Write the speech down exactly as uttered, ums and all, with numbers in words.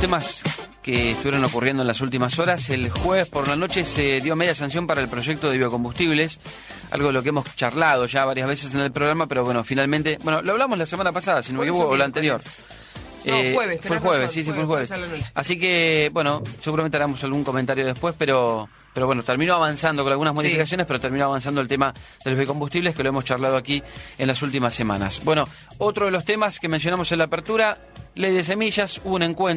temas que estuvieron ocurriendo en las últimas horas. El jueves por la noche se dio media sanción para el proyecto de biocombustibles, algo de lo que hemos charlado ya varias veces en el programa, pero bueno, finalmente, bueno, lo hablamos la semana pasada, si no me equivoco, o la anterior. No, Eh, jueves, fue el jueves, razón, sí, sí, fue el jueves, jueves. jueves Así que, bueno, seguramente haremos algún comentario después, pero pero bueno, terminó avanzando con algunas modificaciones, sí. pero terminó avanzando el tema de los biocombustibles, que lo hemos charlado aquí en las últimas semanas. Bueno, otro de los temas que mencionamos en la apertura, ley de semillas, hubo un encuentro.